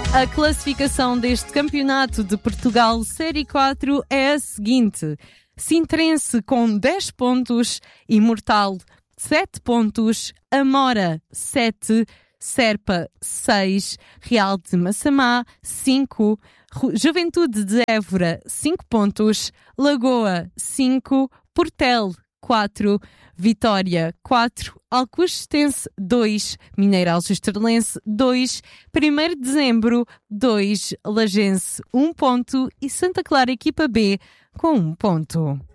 A classificação deste campeonato de Portugal Série 4 é a seguinte: Sintrense com 10 pontos, Imortal 7 pontos, Amora 7, Serpa 6, Real de Massamá 5, Juventude de Évora 5 pontos, Lagoa 5, Portel 4, Vitória 4, Alcochete 2, Mineirão Estrelense 2, 1º de Dezembro 2, Lagense 1 ponto e Santa Clara Equipa B com 1 ponto.